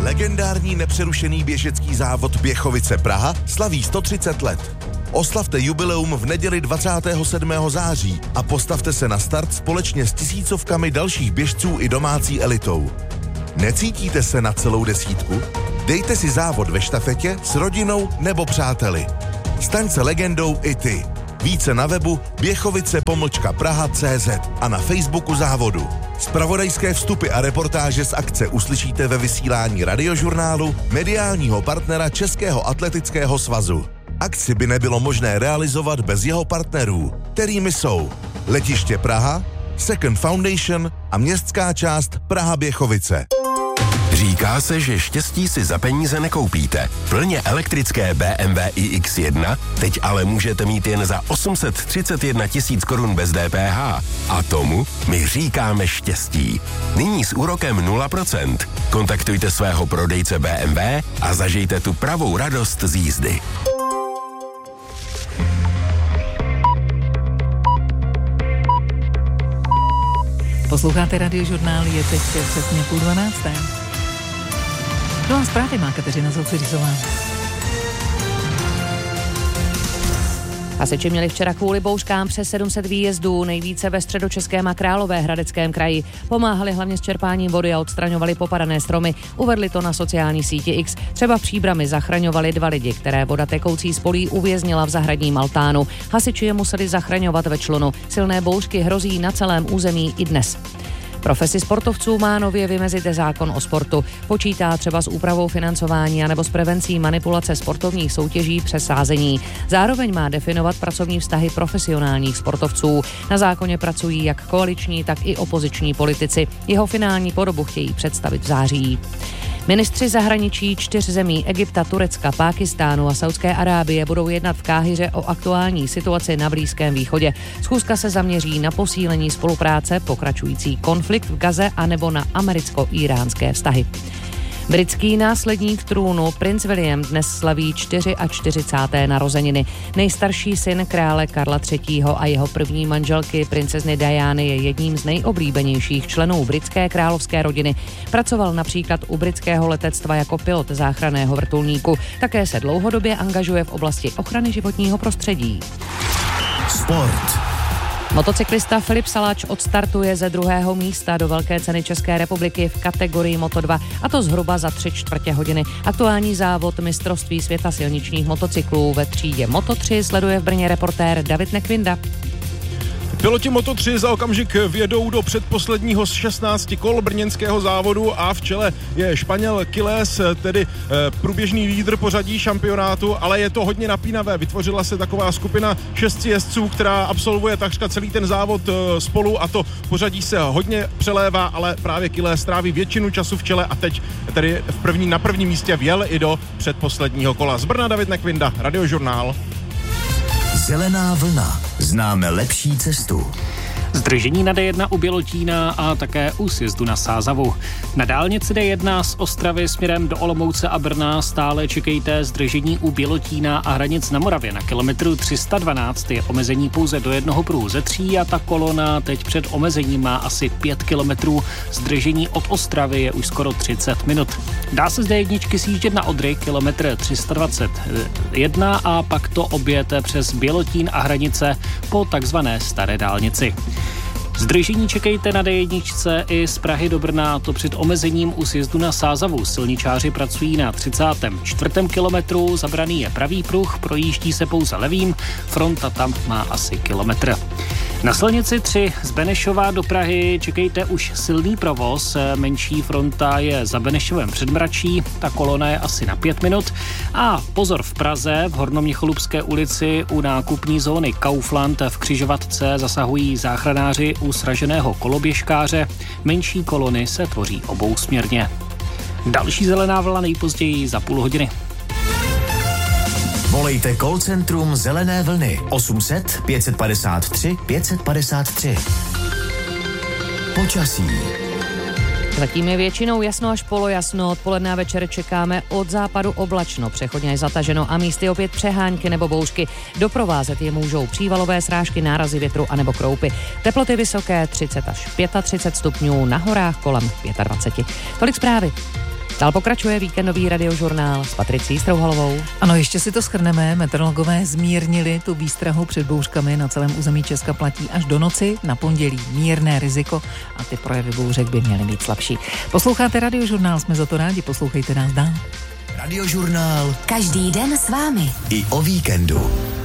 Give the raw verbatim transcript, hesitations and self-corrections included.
Legendární nepřerušený běžecký závod Běchovice Praha slaví sto třicet let. Oslavte jubileum v neděli dvacátého sedmého září a postavte se na start společně s tisícovkami dalších běžců i domácí elitou. Necítíte se na celou desítku? Dejte si závod ve štafetě s rodinou nebo přáteli. Staň se legendou i ty. Více na webu běchovice pomlčka praha tečka cé zet a na Facebooku závodu. Zpravodajské vstupy a reportáže z akce uslyšíte ve vysílání Radiožurnálu, mediálního partnera Českého atletického svazu. Akci by nebylo možné realizovat bez jeho partnerů, kterými jsou Letiště Praha, Second Foundation a městská část Praha Běchovice. Říká se, že štěstí si za peníze nekoupíte. Plně elektrické bé em vé i iks jedna teď ale můžete mít jen za osm set třicet jedna tisíc korun bez dé pé há. A tomu my říkáme štěstí. Nyní s úrokem nula procent. Kontaktujte svého prodejce bé em vé a zažijte tu pravou radost z jízdy. Posloucháte Radiožurnál, je teď přesně půl dvanácté. No a zprávy má Kateřina Zoufiřizová. Hasiči měli včera kvůli bouřkám přes sedm set výjezdů, nejvíce ve Středočeském a Královéhradeckém kraji. Pomáhali hlavně s čerpáním vody a odstraňovali popadané stromy. Uvedli to na sociální síti X. Třeba v Příbrami zachraňovali dva lidi, které voda tekoucí z polí uvěznila v zahradním altánu. Hasiči je museli zachraňovat ve člunu. Silné bouřky hrozí na celém území i dnes. Profesi sportovců má nově vymezit zákon o sportu. Počítá třeba s úpravou financování anebo s prevencí manipulace sportovních soutěží přes sázení. Zároveň má definovat pracovní vztahy profesionálních sportovců. Na zákoně pracují jak koaliční, tak i opoziční politici. Jeho finální podobu chtějí představit v září. Ministři zahraničí čtyř zemí Egypta, Turecka, Pákistánu a Saudské Arábie budou jednat v Káhiře o aktuální situaci na Blízkém východě. Schůzka se zaměří na posílení spolupráce, pokračující konflikt v Gaze anebo na americko-íránské vztahy. Britský následník trůnu princ William dnes slaví čtyřicáté čtyři. narozeniny. Nejstarší syn krále Karla třetího a jeho první manželky princezny Diany je jedním z nejoblíbenějších členů britské královské rodiny. Pracoval například u britského letectva jako pilot záchranného vrtulníku. Také se dlouhodobě angažuje v oblasti ochrany životního prostředí. Sport. Motocyklista Filip Saláč odstartuje ze druhého místa do Velké ceny České republiky v kategorii Moto dva, a to zhruba za tři čtvrtě hodiny. Aktuální závod mistrovství světa silničních motocyklů ve třídě Moto tři sleduje v Brně reportér David Nekvinda. Piloti Moto tři za okamžik vjedou do předposledního z šestnácti kol brněnského závodu a v čele je Španěl Quiles, tedy e, průběžný lídr pořadí šampionátu, ale je to hodně napínavé. Vytvořila se taková skupina šesti jezdců, která absolvuje takřka celý ten závod e, spolu a to pořadí se hodně přelévá, ale právě Quiles stráví většinu času v čele a teď tedy v první, na prvním místě vjel i do předposledního kola. Z Brna David Nekvinda, Radiožurnál. Zelená vlna. Známe lepší cestu. Zdržení na dé jedna u Bělotína a také u sjezdu na Sázavu. Na dálnici dé jedna z Ostravy směrem do Olomouce a Brna stále čekejte zdržení u Bělotína a hranic na Moravě. Na kilometru tři sta dvanáct je omezení pouze do jednoho pruhu ze tří a ta kolona teď před omezením má asi pět kilometrů. Zdržení od Ostravy je už skoro třicet minut. Dá se z dé jedničky sjíždět na Odry, kilometr tři sta dvacet jedna a pak to objete přes Bělotín a hranice po takzvané staré dálnici. Zdržení čekejte na dé jedna i z Prahy do Brna, to před omezením u sjezdu na Sázavu. Silničáři pracují na třicátém čtvrtém kilometru, zabraný je pravý pruh, projíždí se pouze levým, fronta tam má asi kilometr. Na silnici tři z Benešova do Prahy čekejte už silný provoz, menší fronta je za Benešovem předmračí, ta kolona je asi na pět minut a pozor v Praze, v Hornoměcholupské ulici u nákupní zóny Kaufland v křižovatce zasahují záchranáři u sraženého koloběžkáře, menší kolony se tvoří obousměrně. Další zelená vlna nejpozději za půl hodiny. Volejte call centrum Zelené vlny osm set pět set padesát tři pět set padesát tři. Počasí. Zatím je většinou jasno až polojasno, odpoledne a večer čekáme od západu oblačno, přechodně zataženo a místy opět přehánky nebo bouřky. Doprovázet je můžou přívalové srážky, nárazy větru anebo kroupy. Teploty vysoké třicet až třicet pět stupňů, na horách kolem dvacet pět. Tolik zprávy. Dál pokračuje víkendový radiožurnál s Patricí Strouhalovou. Ano, ještě si to shrneme. Meteorologové zmírnili tu výstrahu před bouřkami. Na celém území Česka platí až do noci. Na pondělí mírné riziko a ty projevy bouřek by měly být slabší. Posloucháte radiožurnál, jsme za to rádi, poslouchejte nás dál. Radiožurnál každý den s vámi. i o víkendu.